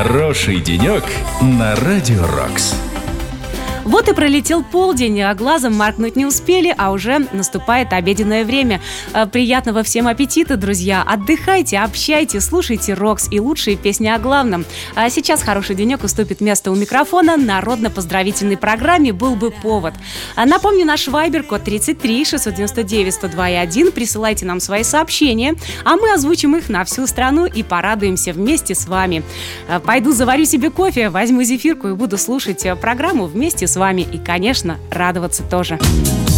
Хороший денек на Радио Рокс. Вот и пролетел полдень, а глазом моргнуть не успели, а уже наступает обеденное время. Приятного всем аппетита, друзья! Отдыхайте, общайтесь, слушайте Рокс и лучшие песни о главном. А сейчас хороший денек уступит место у микрофона народно-поздравительной программе «Был бы повод». Напомню, наш вайбер, код 33 699 102,1. Присылайте нам свои сообщения, а мы озвучим их на всю страну и порадуемся вместе с вами. Пойду заварю себе кофе, возьму зефирку и буду слушать программу вместе с вами и, конечно, радоваться тоже.